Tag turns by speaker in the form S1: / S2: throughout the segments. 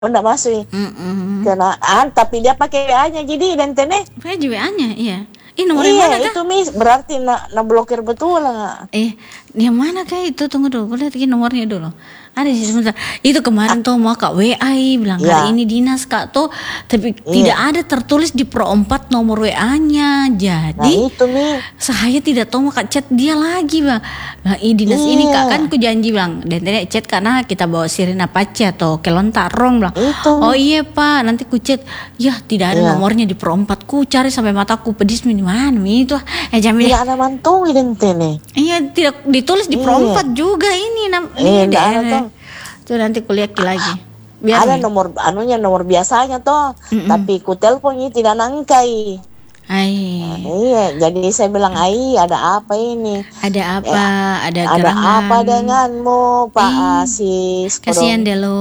S1: enggak masuk. Karena tapi dia pakai WA-nya jadi dentene.
S2: Pakai WA-nya, iya. Nomornya mana kah?
S1: Itu berarti na blokir betul lah.
S2: Yang mana kah itu? Tunggu dulu, boleh lihat nomornya dulu. Ada sih sebentar. Itu kemarin tuh mau Kak WA bilang hari ini dinas Kak tuh, tapi tidak ada tertulis di Pro 4 nomor WA-nya. Jadi
S1: itu nih. Saya
S2: tidak tahu mau Kak chat dia lagi bang. Nah, dinas ini Kak kan ku janji bang. Dan tadi chat karena kita bawa Sirina Pace atau Kelontar Rong bang. Oh iya Pak, nanti ku chat. Ya tidak ada nomornya di Pro 4. Ku cari sampai mataku pedis di mana itu. Jamil.
S1: Tidak ada mantung ini.
S2: Iya tidak ditulis di Pro 4 juga ini.
S1: Tidak ada tuh.
S2: Tuh nanti kuliah lagi.
S1: Biar ada nomor nomor biasanya toh, tapi ku teleponnya tidak nangkai. Iya, jadi saya bilang, ada apa ini?
S2: Ada apa? Ada
S1: apa denganmu, Pak Asis?
S2: Kasihan deh lo.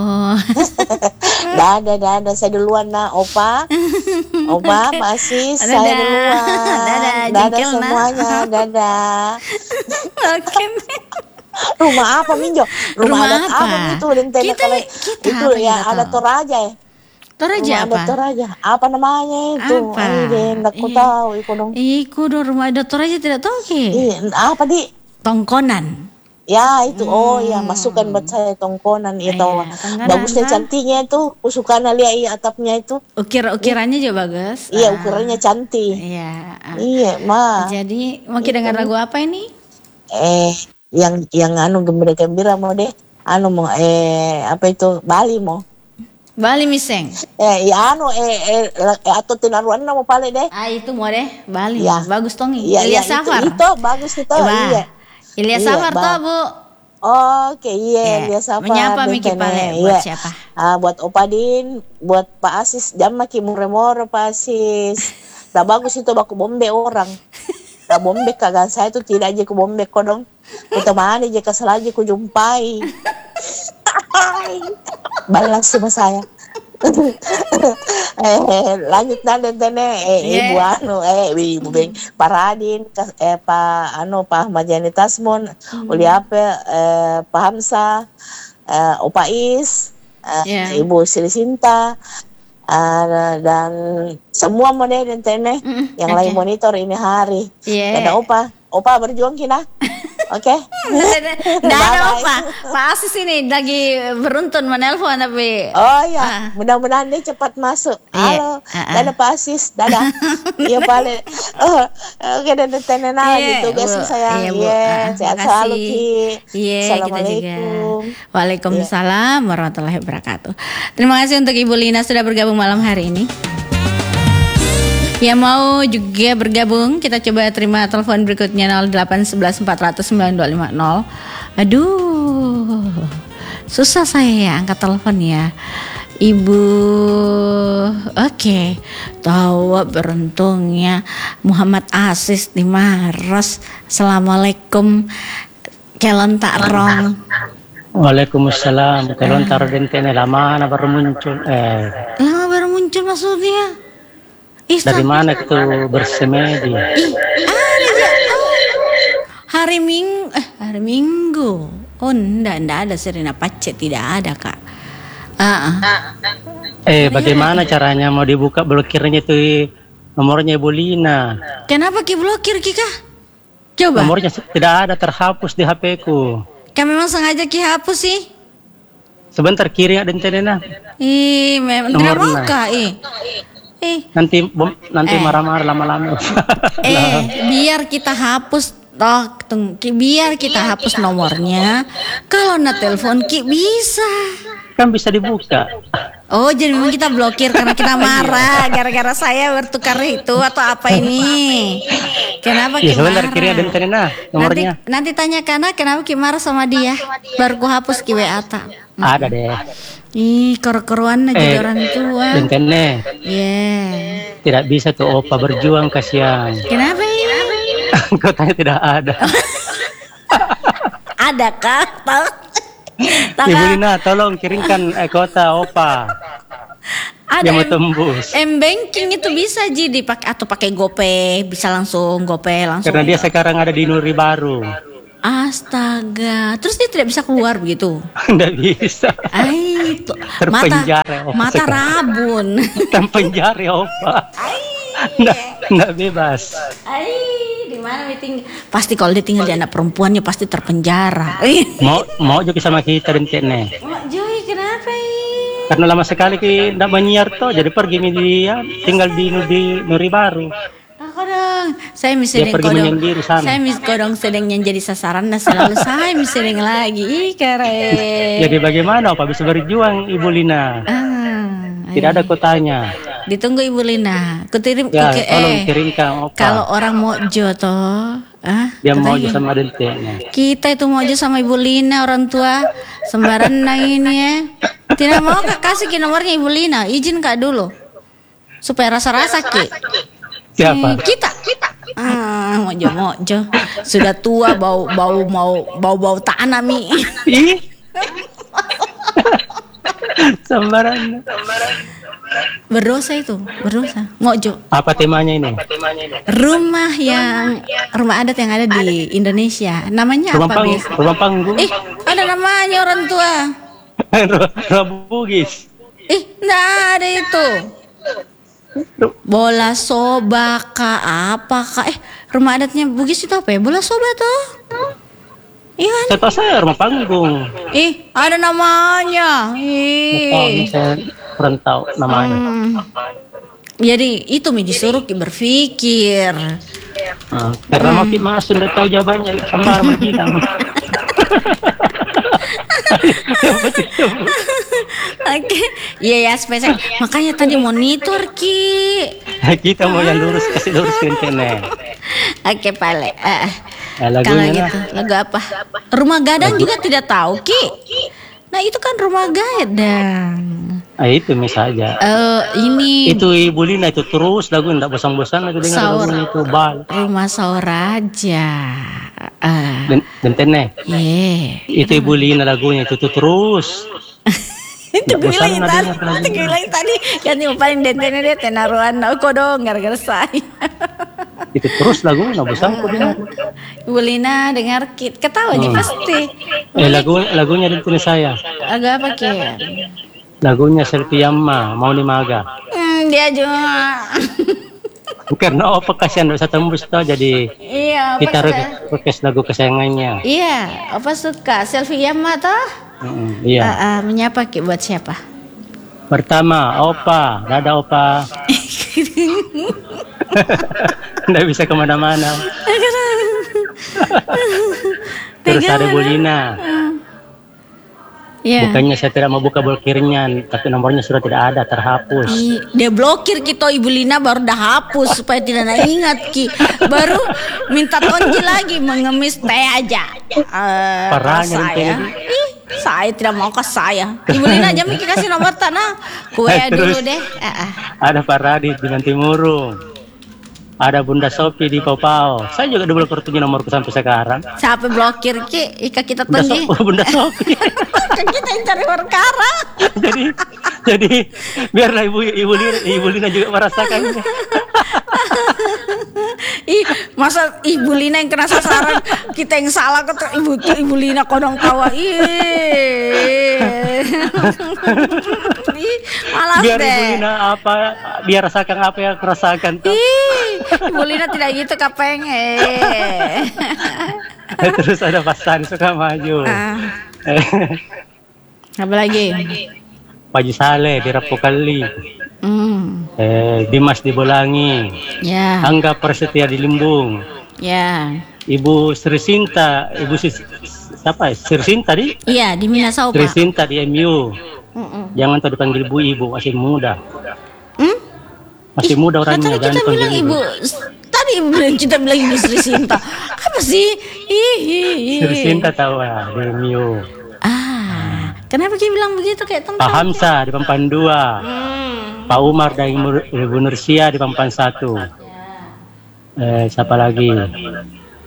S1: Dadah, saya duluan nah, Opa, Pak Asis, saya duluan. Dadah semuanya, dadah.
S2: Oke.
S1: Rumah apa Minjo? Rumah adat apa itu?
S2: Kita
S1: itu ya ada Toraja ya.
S2: Toraja apa?
S1: Toraja. Apa namanya itu? Apa? Aku tahu iku dong.
S2: Iku dong rumah adat Toraja tidak tahu ki.
S1: Apa di?
S2: Tongkonan.
S1: Ya itu masukkan buat saya tongkonan itu. Bagusnya cantiknya itu, usukan lihat atapnya itu.
S2: Ukirannya juga bagus.
S1: Iya, ukirannya cantik. Iya, Ma.
S2: Jadi mau kita dengar lagu apa ini?
S1: Yang gembira-gembira mau deh. Mau apa itu? Bali miseng. Atau tinaruan mau pale deh.
S2: Itu mau deh Bali. Ya. Bagus tongi. Ilyas Safar.
S1: Itu bagus itu. Iya.
S2: Ilyas Safar tuh Bu.
S1: Oke, Ilyas Safar.
S2: Menyapa Miki pale buat siapa?
S1: Buat Opa Din, buat Pak Asis, jam maki mure-mure Pak Asis. Dah bagus itu baku bombe orang. Dah bombe kagak saya tuh tidak aja ku bombe kodong. Kita mana aja kesel aja ku jumpai. Balas sama saya. Lanjut nanti Ibu Ibu Beng Paradin Pak Ahmad Yani Tasmon Uli apa Pak Hamsa Opa Is Ibu Sri Sinta dan semua model internet yang lagi monitor ini hari. Ada Opa berjuang kina. Oke.
S2: Nggak ada Opa. Pak Asis ini lagi beruntun menelpon tapi.
S1: Oh iya, mudah-mudahan dia cepat masuk. Halo, dadah Pak Asis, dadah. Iya paling. Oke, dadah tenena gitu guys saya. Iya, sehat selalu Ki. Assalamualaikum.
S2: Waalaikumsalam warahmatullahi wabarakatuh. Terima kasih untuk Ibu Lina sudah bergabung malam hari ini. Yang mau juga bergabung, kita coba terima telepon berikutnya 0811 400 9250. Aduh, susah saya ya angkat telepon ya. Ibu, oke. Tahu beruntungnya Muhammad Asis di Maros. Assalamualaikum. Kelontar Rong.
S3: Waalaikumsalam. Kelontar dentene lama baru muncul.
S2: Lama baru muncul maksudnya?
S3: Dari mana itu bersemedi?
S2: Hari Minggu. Oh, enggak ada Sirina Pace, tidak ada Kak.
S3: Bagaimana caranya mau dibuka blokirnya itu nomornya Ibu Lina?
S2: Kenapa Ki blokir Ki Kak? Coba.
S3: Nomornya tidak ada, terhapus di HP-ku.
S2: Kan memang sengaja Ki hapus sih.
S3: Sebentar kiri ada tenena.
S2: Memang tidak mau Kak.
S3: Nanti marah-marah lama-lama.
S2: Biar kita hapus biar kita hapus nomornya. Kalau na telepon Ki bisa.
S3: Kan bisa dibuka.
S2: Oh, jadi memang kita blokir karena kita marah gara-gara saya bertukar itu atau apa ini? Kenapa Ki marah?
S3: Sebentar kiri ada tenena nomornya.
S2: Nanti tanya kenapa Ki marah sama dia. Baru ku hapus Ki WA ta.
S3: Ada deh.
S2: Keruan jadi orang tua.
S3: Dentene. Tidak bisa tuh Opa berjuang, kasihan.
S2: Kenapa ya?
S3: Kotanya tidak ada.
S2: Adakah?
S3: Ibu Lina, tolong kirimkan kota Opa.
S2: Ada
S3: yang mau tembus.
S2: M-banking itu bisa dipakai atau pakai GoPay, bisa langsung GoPay langsung.
S3: Karena dia sekarang ada di Nuri Baru.
S2: Astaga, terus dia tidak bisa keluar begitu?
S3: Nggak bisa.
S2: Ai,
S3: Terpenjara,
S2: mata rabun.
S3: Terpenjara opa. Nggak bebas.
S2: Ai, di mana meeting? Pasti kalau dia tinggal di anak perempuannya pasti terpenjara.
S3: Mau juga sama kita dan nih.
S2: Joy, kenapa?
S3: Karena lama sekali kita nggak menyiar toh, jadi pergi dia tinggal di Nuri Baru.
S2: Kodong, saya misalnya kodong sedang yang jadi sasaran, nah selalu saya misalnya lagi. Ih, keren.
S3: Jadi bagaimana Pak bisa berjuang Ibu Lina? Tidak ada kotanya.
S2: Ditunggu Ibu Lina. Kukirim
S3: tolong kirimkan Opa.
S2: Kalau orang mojo toh,
S3: dia mojo sama denteknya.
S2: Kita itu mojo sama Ibu Lina, orang tua sembaran ini ya. Tidak mau kasih nomornya Ibu Lina, izin Kak dulu. Supaya rasa-rasa Ki.
S3: Siapa?
S2: Kita. Mojo. Sudah tua bau tanah Mi.
S3: Sembarangan.
S2: Berdosa. Mojo.
S3: Apa temanya ini?
S2: Rumah adat yang ada di Indonesia. Namanya apa, Bis?
S3: Rumah panggung.
S2: Ada namanya orang tua.
S3: Rumah Bugis.
S2: Enggak ada itu. Bola soba apakah rumah adatnya Bugis itu apa ya? Bola soba tuh. Iya kan?
S3: Saya rumah panggung.
S2: Ada namanya.
S3: Saya kurang tahu namanya.
S2: Jadi itu disuruh berpikir.
S3: Karena makin masuk udah tahu jawabannya sama kita.
S2: Oke, iya spesial. Makanya tadi monitor Ki.
S3: Kita mau yang lurus, kasih lurus ke internet.
S2: Oke, Pale. Kalau gitu, lagu apa? Rumah Gadang juga tidak tahu Ki. Nah itu kan Rumah Gadang.
S3: Itu misalnya.
S2: Ini.
S3: Itu Ibu Lina itu terus lagu tidak bosan-bosan lagu dengar lagu itu bal.
S2: Rumah Sauraja.
S3: Dan tenek. Itu Ibu Lina lagunya itu terus.
S2: Itu gue bilang tadi kan yang paling dentennya dia tenaruan kodong gara-gara saya.
S3: Itu terus lagu nggak bosan kok dengar.
S2: Ibu Lina dengar ketawa aja pasti.
S3: Lagunya dentennya saya.
S2: Lagu apa Ki?
S3: Lagunya Selfie Yamma mau Maga.
S2: Dia juga.
S3: Karena Opa kasihan dosa tembus toh jadi kita request lagu kesayangannya.
S2: Iya, Opa suka Selfie Yamma toh.
S3: Iya.
S2: Menyapa Ki buat siapa?
S3: Pertama Opa, dadah Opa. Nggak bisa kemana-mana. Terus ada Bu Lina. Bukannya saya tidak mau buka blokirnya, tapi nomornya sudah tidak ada, terhapus.
S2: Dia blokir kita Ibu Lina baru dah hapus supaya tidak ingat Ki. Baru minta tonji lagi mengemis teh aja.
S3: Parahnya
S2: saya tidak mau ke saya. Ibu Lina aja mikir kasih nomor tanah. Kue dulu deh.
S3: Ada Pak Radit di Bantimurung. Ada Bunda Sopi di Popao. Saya juga double kartunya nomorku sampai sekarang.
S2: Siapa blokir Ki? Ika kita tonji.
S3: Bunda Sopi.
S2: Kita yang cari perkara.
S3: jadi biarlah Ibu Lina juga merasakannya.
S2: Masa Ibu Lina yang kena sasaran, kita yang salah kata Ibu Lina kodong tawa. Malas
S3: biar
S2: deh.
S3: Ibu Lina dia rasakan apa yang aku rasakan tuh.
S2: Ibu Lina tidak gitu kapeng.
S3: Terus ada Pasani suka maju.
S2: Apa lagi?
S3: Paji Saleh di Rapokali. Dimas di Bolangi. Angga Prasetya di Limbung. Ibu Sri Sinta, siapa? Sri Sinta di?
S2: Iya, di Minasau, Pak.
S3: Sri Sinta di MU. Jangan tuh dipanggil ibu, masih muda. Masih muda orangnya, jangan dipanggil ibu.
S2: Tadi kita bilang Ibu Sri Sinta. Apa sih?
S3: Sri Sinta tahu di MU.
S2: Kenapa dia bilang begitu kayak tempat?
S3: Pak Hamsa di Pampan 2. Pak Umar dari Ibu Nursia di Pampan 1. Siapa lagi?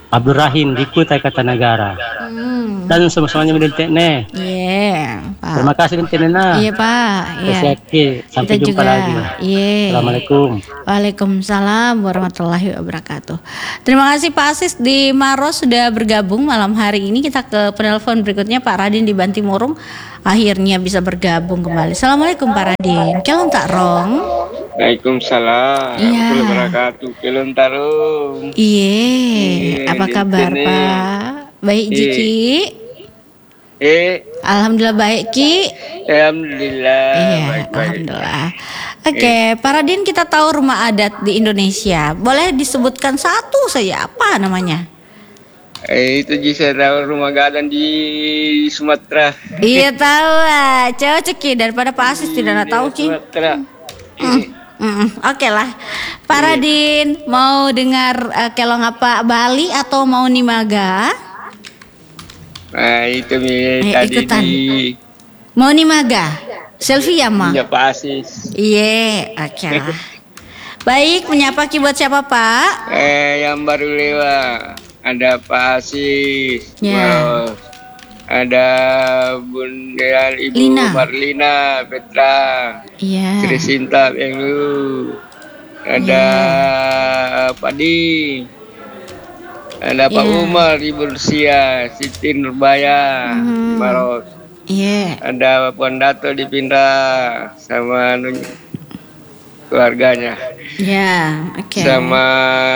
S3: Abdul Rahim di Kutai Kartanegara. Dan semuanya mendentek nih.
S2: Pak.
S3: Terima kasih dentek Nena.
S2: Iya Pak.
S3: Sampai
S2: kita
S3: jumpa
S2: juga
S3: lagi. Assalamualaikum.
S2: Waalaikumsalam warahmatullahi wabarakatuh. Terima kasih Pak Asis di Maros sudah bergabung malam hari ini. Kita ke penelpon berikutnya, Pak Radin di Bantimurung. Akhirnya bisa bergabung kembali. Assalamualaikum Pak Radin. Kelon tak rong.
S4: Waalaikumsalam warahmatullahi wabarakatuh. Kelon tarung.
S2: Iya. Apa kabar Pak? Baik Jiki. Alhamdulillah baik Ki.
S4: Alhamdulillah.
S2: Iya,
S4: baik.
S2: Alhamdulillah. Oke, Pak Radin, kita tahu rumah adat di Indonesia. Boleh disebutkan satu saja, apa namanya?
S4: Itu saya tahu rumah adat di Sumatera.
S2: Iya tahu lah, cocok Ki, daripada Pak Asis tidak tahu Ki.
S4: Sumatera.
S2: Oke lah, Pak Radin mau dengar kelong apa Bali atau mau Nimaga?
S4: Nah itu tadi
S2: ikutan.
S4: di
S2: mau Nimaga, selfie ya Ma?
S4: Iya Pak Asis.
S2: Iya, oke lah. Baik, menyapa Ki buat siapa Pak?
S4: Yang baru lewat ada Pak Asis.
S2: Ya.
S4: Ada Bunda Ibu
S2: Lina.
S4: Marlina Petra.
S2: Iya.
S4: Sri Sinta yang lu. Ada Pak Di. Ada Pak Umar Ibu Rusia, Siti Nurbaya, Maros.
S2: Iya.
S4: Ada Puan Dato di Pindra sama keluarganya.
S2: Ya, oke.
S4: Sama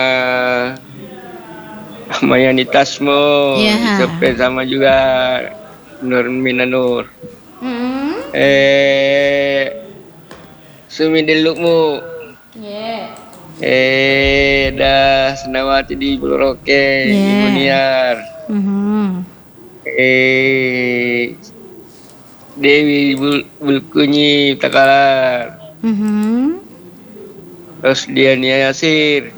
S4: Yani Tasmo, sampai sama juga Nur Minanur. Sumi Delukmu. Dah Senawati di Bulu Roke, di Muniar. Dewi Bulkunyi Takalar. Terus Diania Yasir.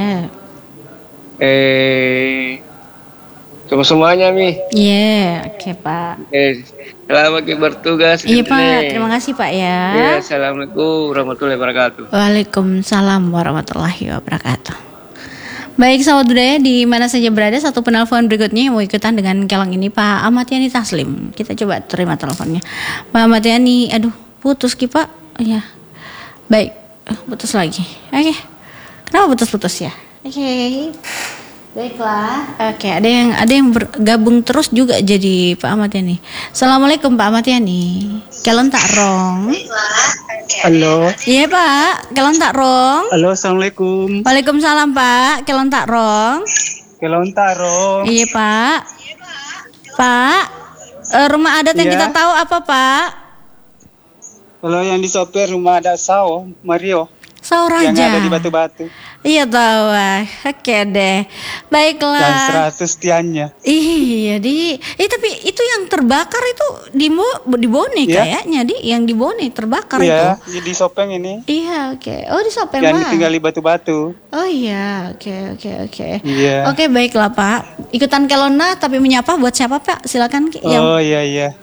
S4: Semuanya Mi.
S2: Oke Pak.
S4: Selamat bertugas.
S2: Iya Pak, terima kasih Pak ya.
S4: Assalamualaikum warahmatullahi wabarakatuh.
S2: Waalaikumsalam warahmatullahi wabarakatuh. Baik sahabat budaya di mana saja berada, satu penelpon berikutnya yang mau ikutan dengan kelong ini Pak Ahmad Yani Taslim. Kita coba terima teleponnya. Pak Ahmad Yani, aduh putus Ki Pak. Ya. Baik, putus lagi. Oke. Kenapa putus-putus ya? Oke. Baiklah. Oke, ada yang bergabung terus juga jadi Pak Ahmad Yani. Assalamualaikum Pak Ahmad Yani. Kelon tak rong.
S5: Halo.
S2: Iya Pak, kelon tak rong.
S5: Halo, assalamualaikum.
S2: Waalaikumsalam Pak, kelon tak rong.
S5: Kelon tak rong.
S2: Iya Pak. Pak, rumah adat yang kita tahu apa Pak?
S5: Kalau yang di Soper rumah adat Sao Mario.
S2: Sao Raja.
S5: Yang ada di Batu-Batu.
S2: Iya tahu, oke deh. Baiklah.
S5: Dan 100 tiannya.
S2: Iya tapi itu yang terbakar itu di Bone kayaknya yang di Bone terbakar itu.
S5: Iya, di Sopeng ini.
S2: Iya, oke. Oh di Sopeng
S5: Yang ditinggali Batu-Batu.
S2: Oh iya, oke.
S5: Iya.
S2: Oke baiklah Pak. Ikutan kelona tapi menyapa buat siapa Pak? Silakan.
S5: Oh iya.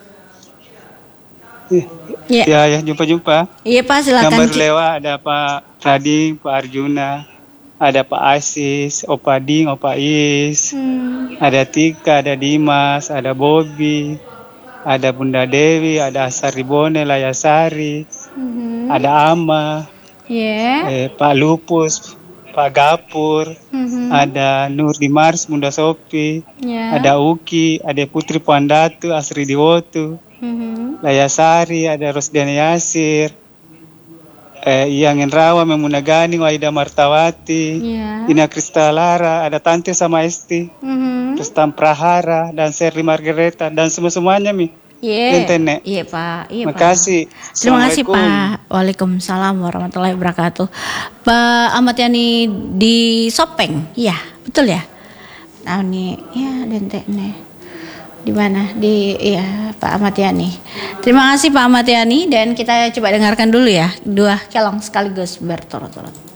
S5: Ya, jumpa.
S2: Iya Pak, silakan.
S5: Yang baru lewat ada Pak Rading, Pak Arjuna, ada Pak Asis, Opa Ding, Opa Is, ada Tika, ada Dimas, ada Bobby, ada Bunda Dewi, ada Asari Bone, Layasari, ada Ama, Pak Lupus, Pak Gapur, ada Nur Dimars, Bunda Sopi, ada Uki, ada Putri Puan Datu, Asri Diwotu, Layasari, ada Rosdiana Yasir, Yang Rawa, Memuna Ganing, Waida Martawati, Ina Kristalara, ada Tante sama Esti, Rustam Prahara, dan Serli Margareta, dan semuanya Mi.
S2: Iya Pak. Iya
S5: Makasih.
S2: Terima kasih Pak. Waalaikumsalam warahmatullahi wabarakatuh. Pak Ahmad Yani di Sopeng, iya betul ya. Nah nih, ya dente nih. Di mana? Pak Ahmad Yani. Terima kasih Pak Ahmad Yani dan kita coba dengarkan dulu ya 2 kelong sekaligus berturut-turut.